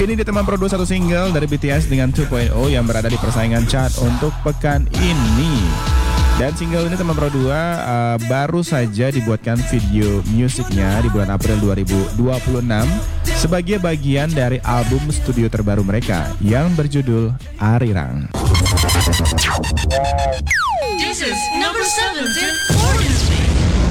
Ini di teman Pro 2 satu single dari BTS dengan 2.0 yang berada di persaingan chart untuk pekan ini. Dan single ini teman Pro 2 baru saja dibuatkan video musiknya di bulan April 2026 sebagai bagian dari album studio terbaru mereka yang berjudul Arirang. This is number 17 Orange.